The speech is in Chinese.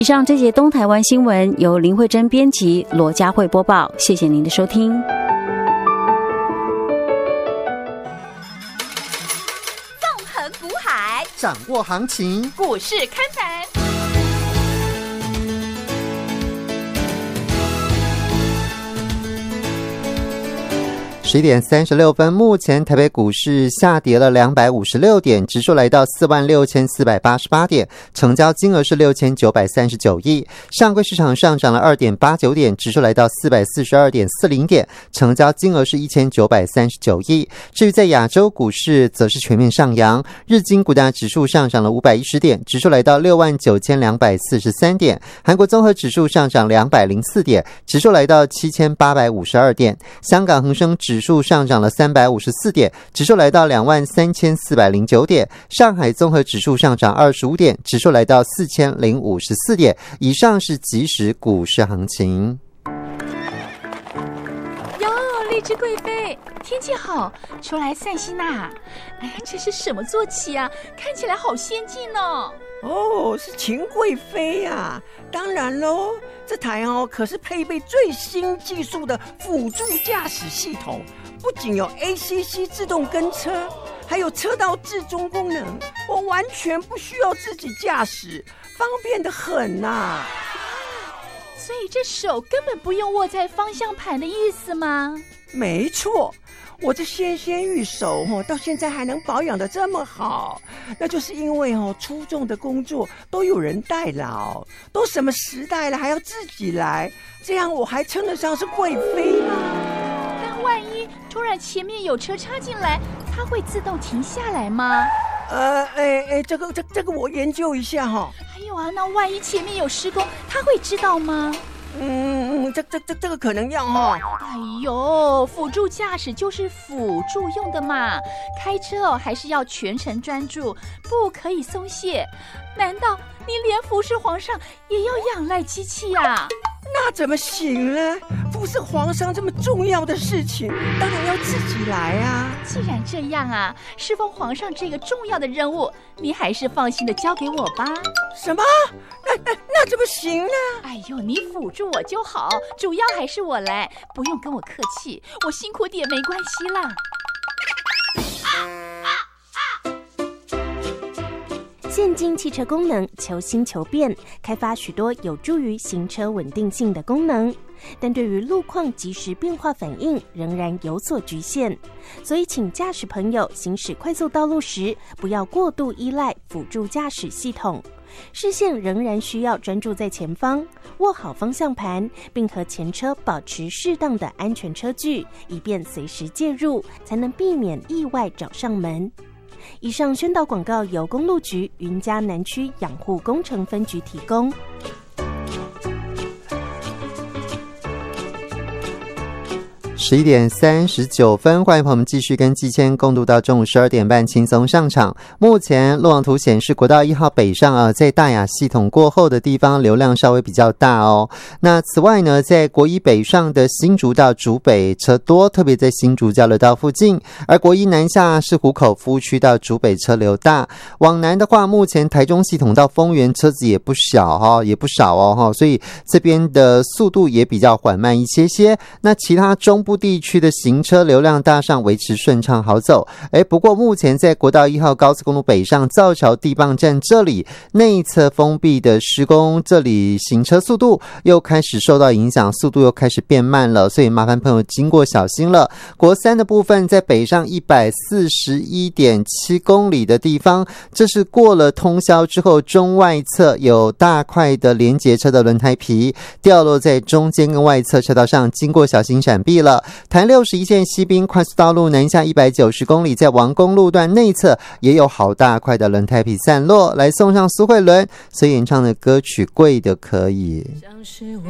以上这节东台湾新闻由林慧珍编辑，罗佳慧播报，谢谢您的收听。 纵横股海， 掌握行情， 股市看盘。 11点36分，目前台北股市下跌了256点，指数来到46488点，成交金额是6939亿。上柜市场上涨了2.89点，指数来到442.40点，成交金额是1939亿。至于在亚洲股市则是全面上扬，日经股价指数上涨了510点，指数来到69243点。韩国综合指数上涨204点，指数来到7852点。香港恒生指数上涨了354点，指数来到23409点。上海综合指数上涨25点，指数来到4054点。以上是即时股市行情。 哟，荔枝贵妃，天气好，出来散心呐。哎呀，这是什么坐骑啊？看起来好先进哦。 哦，是秦贵妃呀，当然喽，这台可是配备最新技术的辅助驾驶系统，不仅有 ACC 自动跟车，还有车道置中功能，我完全不需要自己驾驶，方便得很呐。 所以这手根本不用握在方向盘的意思吗？ 没错，我这纤纤玉手到现在还能保养得这么好，那就是因为出众的工作都有人代劳，都什么时代了还要自己来，这样我还称得上是贵妃吗？ 但万一突然前面有车插进来，它会自动停下来吗？ 这个我研究一下哈。 还有啊，那万一前面有施工，它会知道吗？ 这个可能要哈。 哎呦，辅助驾驶就是辅助用的嘛，开车还是要全程专注，不可以松懈。难道你连服侍皇上也要仰赖机器呀？ 那怎么行呢？服侍皇上这么重要的事情，当然要自己来啊。 既然这样啊，侍奉皇上这个重要的任务，你还是放心的交给我吧。 什么？那怎么行呢？ 哎呦，你辅助我就好，主要还是我来，不用跟我客气，我辛苦点没关系啦。 现今汽车功能求新求变，开发许多有助于行车稳定性的功能，但对于路况及时变化反应仍然有所局限，所以请驾驶朋友行驶快速道路时，不要过度依赖辅助驾驶系统，视线仍然需要专注在前方，握好方向盘，并和前车保持适当的安全车距，以便随时介入，才能避免意外找上门。以上宣导广告由公路局云嘉南区养护工程分局提供。 11点39分，欢迎朋友们继续跟季谦共读到中午12点半，轻松上场。目前路网图显示，国道1号北上在大雅系统过后的地方流量稍微比较大哦。那此外呢，在国一北上的新竹到竹北车多，特别在新竹交流道附近，而国一南下是湖口服务区到竹北车流大。往南的话，目前台中系统到丰原车子也不少也不少哦，所以这边的速度也比较缓慢一些。那其他中部地区的行车流量大上维持顺畅好走。不过目前在国道1号高速公路北上造桥地磅站这里内侧封闭的施工，这里行车速度又开始受到影响，速度又开始变慢了，所以麻烦朋友经过小心了。国三的部分在北上 141.7 公里的地方，这是过了通霄之后，中外侧有大块的连结车的轮胎皮掉落在中间跟外侧车道上，经过小心闪避了。台61线西滨快速道路南下190公里，在王公路段内侧也有好大块的轮胎皮散落。来送上苏慧伦所演唱的歌曲《贵的可以》。 像是我